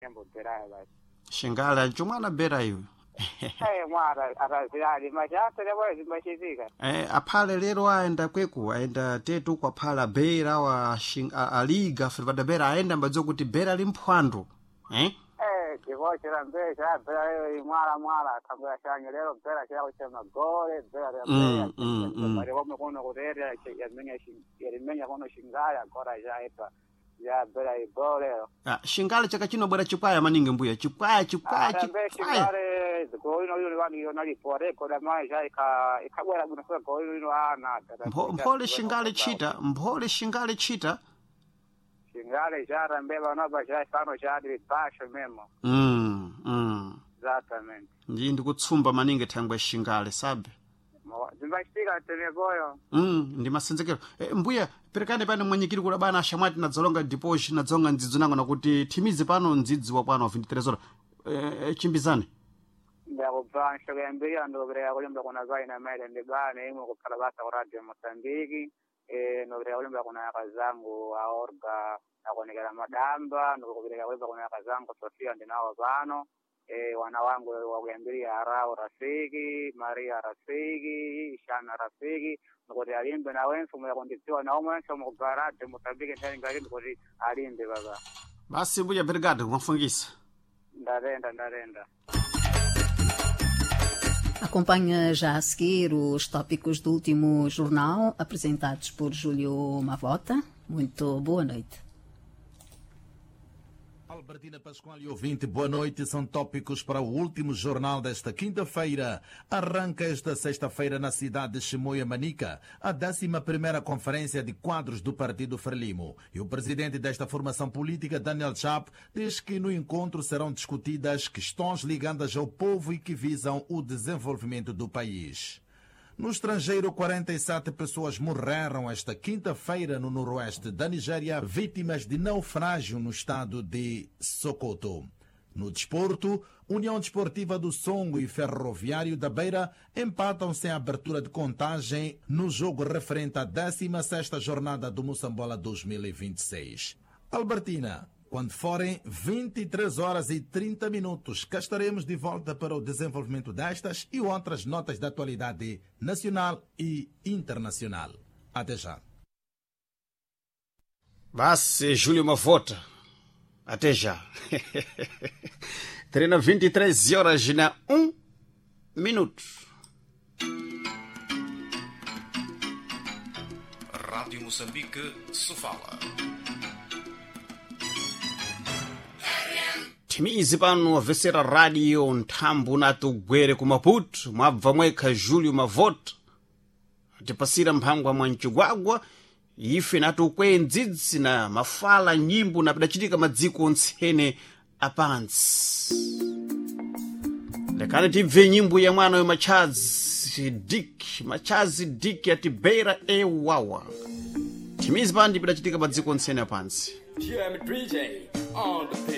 tembo berayo basi. Shingala chumwana bera iwe. Mwara atazirali machasa lewa zimachizika. Aphale lero aenda kweku aenda tetu kwa phala bera wa aliga fibada bera aenda mbadzo kuti bera limphwando. Kivochera mbesha bera mwara tambula shanye lero bera chako chema gole bera ya bari wame kono kuteria yalimenya kono shingala kora jaipa ya bera igole. Shingala chaka chino bwera chikwaya maninge mbuya chikwaya shingale goino yule wani yonali pore koda maisha ikabwera kunafuka goino ana mpole shingale chita Shingale jara mbeba naba jai fano jadi pasho memo. Exactamente. Ndi kutsumba maninge thangwe shingale sabe. Zimbashika tenegoyo. Ndi masenzekero. Mbuya perekane pano mwenyekiri kula bana ashamwati nadzolonga deposit nadzonga ndzidzu nango nakuti timizi pano ndzidzi wa pano 23 chimbizane. Ndako branch yambia ndo bere yakulimba kuna zaina mele ndibane imo kupala basa ku radio Mozambique. No bere yakulimba kuna kazangu aorga nakonekera madamba ndo kubireka kulimba kuna kazangu Sofia ndinawo pano. Wana wangu wakuyambiria Arao Rafiki, Maria Rafiki, Shana Rafiki, nukoti alimbe na wenfu mwela konditiwa na umwenso mkubarate Mozambique ntani ngalimbe nukoti alimbe baba. Basi mbuya brigade kumafungisa. Ndarenda. Acompanha já a seguir os tópicos do último jornal apresentados por Júlio Mavota. Muito boa noite. Albertina Pascoal e ouvinte, boa noite. São tópicos para o último jornal desta quinta-feira. Arranca esta sexta-feira na cidade de Chimoio, Manica, a 11ª Conferência de Quadros do Partido Frelimo. E o presidente desta formação política, Daniel Chap, diz que no encontro serão discutidas questões ligadas ao povo e que visam o desenvolvimento do país. No estrangeiro, 47 pessoas morreram esta quinta-feira no noroeste da Nigéria, vítimas de naufrágio no estado de Sokoto. No desporto, União Desportiva do Songo e Ferroviário da Beira empatam sem abertura de contagem no jogo referente à 16ª jornada do Moçambola 2026. Albertina, quando forem 23h30, cá estaremos de volta para o desenvolvimento destas e outras notas da atualidade nacional e internacional. Até já. Basi Júlio Mavota. Até já. Treina 23h na 1 minuto. Rádio Moçambique se fala. Timizi pano avesera radio nthambu nato gwere ku Maputo mwabva mwekha Júlio Mavota atipasira mphangwa mwa mchigwagwa ife nato kwenzidzi na mafala nyimbo na pidachitika madziko ontsene apansi. Lekani tibve nyimbo ya mwana yo Machazi Dick ati Beira Wawa. Timizi pano pidachitika madziko ontsene apansi.